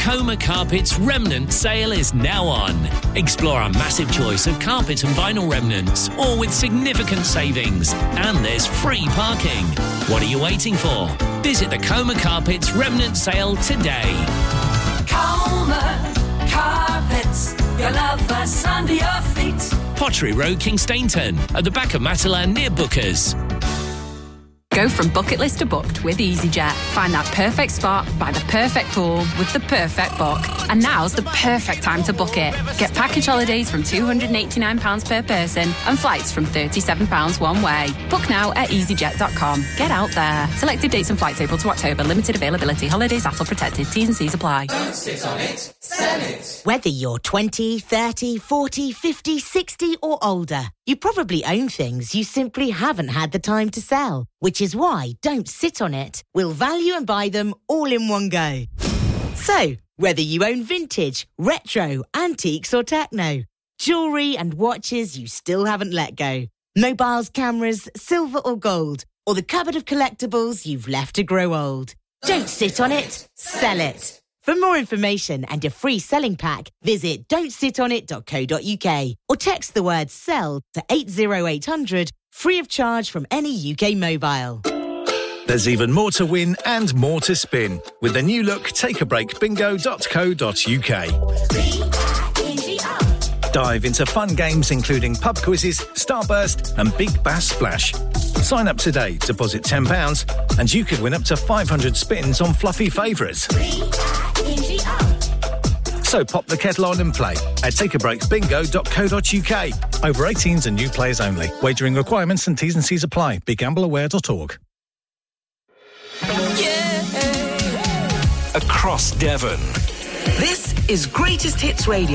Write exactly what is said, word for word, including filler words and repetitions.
Coma Carpets remnant sale is now on. Explore our massive choice of carpet and vinyl remnants, all with significant savings. And there's free parking. What are you waiting for? Visit the Coma Carpets remnant sale today. Coma Carpets, your love us under your feet. Pottery Road, Kingstainton, at the back of Matalan near Bookers. Go from bucket list to booked with EasyJet. Find that perfect spot by the perfect pool with the perfect book. And now's the perfect time to book it. Get package holidays from two hundred eighty-nine pounds per person and flights from thirty-seven pounds one way. Book now at easyjet dot com. Get out there. Selected dates and flights April to October. Limited availability. Holidays A T L protected. T's and C's apply. Don't sit on it. Sell it. Whether you're twenty, thirty, forty, fifty, sixty or older, you probably own things you simply haven't had the time to sell, which is why Don't Sit on It will value and buy them all in one go. So, whether you own vintage, retro, antiques or techno, jewellery and watches you still haven't let go, mobiles, cameras, silver or gold, or the cupboard of collectibles you've left to grow old. Don't sit on it, sell it. For more information and a free selling pack, visit don't sit on it dot co dot uk or text the word SELL to eight oh eight hundred, free of charge from any U K mobile. There's even more to win and more to spin with the new look take a break bingo dot co dot uk. Dive into fun games including pub quizzes, Starburst and Big Bass Splash. Sign up today, deposit ten pounds and you could win up to five hundred spins on fluffy favourites. So pop the kettle on and play at take a break bingo dot co dot uk. Over eighteens and new players only. Wagering requirements and T's and C's apply. be gamble aware dot org. Yeah. Across Devon. This is Greatest Hits Radio.